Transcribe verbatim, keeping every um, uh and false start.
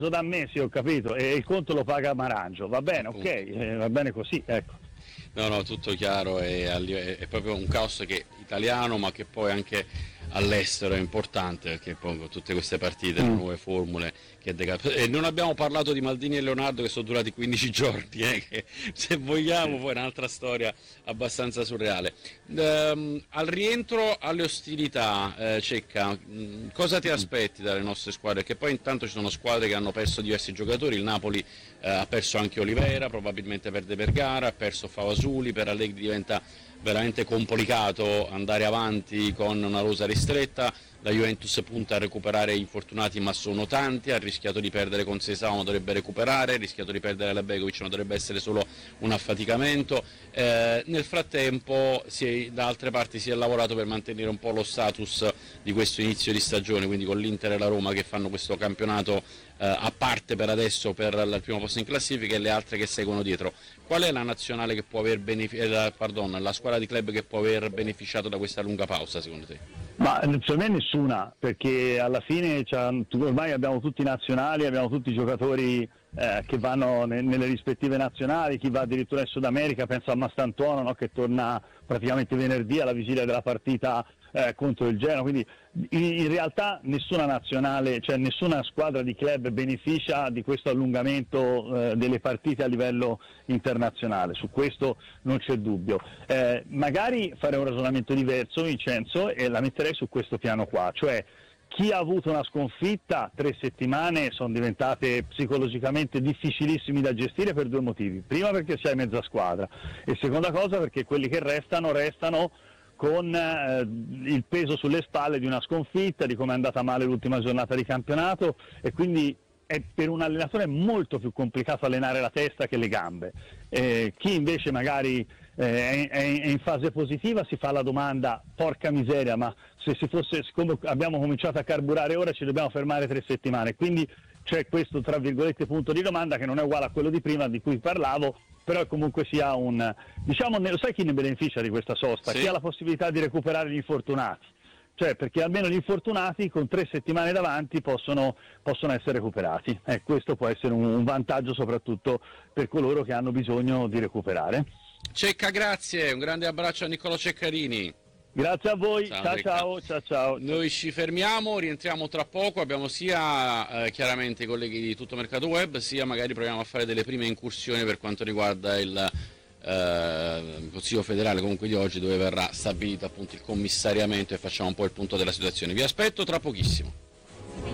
da me, sì, ho capito, e il conto lo paga Marangio, va bene, Appunto. ok, eh, va bene così, ecco. No, no, tutto chiaro, è, è proprio un caos che italiano, ma che poi anche all'estero è importante, perché poi con tutte queste partite, le Mm. nuove formule che decap- e non abbiamo parlato di Maldini e Leonardo che sono durati quindici giorni, eh, che se vogliamo poi è un'altra storia abbastanza surreale. Ehm, al rientro alle ostilità, eh, Cecca, mh, cosa ti aspetti dalle nostre squadre? Che poi intanto ci sono squadre che hanno perso diversi giocatori, il Napoli eh, ha perso anche Olivera, probabilmente perde per gara, ha perso Favasuli, per Allegri diventa veramente complicato andare avanti con una rosa ristretta, la Juventus punta a recuperare infortunati ma sono tanti, ha rischiato di perdere con Seisao ma dovrebbe recuperare, ha rischiato di perdere la Begovic ma dovrebbe essere solo un affaticamento, eh, nel frattempo si è, da altre parti si è lavorato per mantenere un po' lo status di questo inizio di stagione, quindi con l'Inter e la Roma che fanno questo campionato eh, a parte per adesso per il primo posto in classifica e le altre che seguono dietro. Qual è la nazionale che può aver benefi- eh, pardon, la squadra di club che può aver beneficiato da questa lunga pausa secondo te? Ma per me nessuna, perché alla fine ormai abbiamo tutti i nazionali, abbiamo tutti i giocatori eh, che vanno ne- nelle rispettive nazionali, chi va addirittura in Sud America, penso a Mastantuono, no, che torna praticamente venerdì alla vigilia della partita eh, contro il Genoa, quindi in, in realtà nessuna nazionale, cioè nessuna squadra di club beneficia di questo allungamento eh, delle partite a livello internazionale, su questo non c'è dubbio. Eh, magari fare un ragionamento diverso, Vincenzo, e la metterei su questo piano qua, cioè chi ha avuto una sconfitta, tre settimane sono diventate psicologicamente difficilissimi da gestire per due motivi. Prima perché c'è mezza squadra e seconda cosa perché quelli che restano restano con eh, il peso sulle spalle di una sconfitta, di come è andata male l'ultima giornata di campionato e quindi è per un allenatore molto più complicato allenare la testa che le gambe. Eh, chi invece magari eh, è, è in fase positiva si fa la domanda: porca miseria, ma se si fosse, siccome abbiamo cominciato a carburare ora ci dobbiamo fermare tre settimane, quindi c'è questo tra virgolette punto di domanda che non è uguale a quello di prima di cui parlavo, però comunque sia un, diciamo, lo sai chi ne beneficia di questa sosta? Sì. Chi ha la possibilità di recuperare gli infortunati, cioè perché almeno gli infortunati con tre settimane davanti possono, possono essere recuperati, e eh, questo può essere un, un vantaggio soprattutto per coloro che hanno bisogno di recuperare. Cecca, grazie, un grande abbraccio a Niccolò Ceccarini. Grazie a voi, Ciao, ciao Cecca. ciao, ciao ciao. Noi ci fermiamo, rientriamo tra poco, abbiamo sia eh, chiaramente i colleghi di Tutto Mercato Web, sia magari proviamo a fare delle prime incursioni per quanto riguarda il eh, Consiglio federale comunque di oggi, dove verrà stabilito appunto il commissariamento e facciamo un po' il punto della situazione. Vi aspetto tra pochissimo.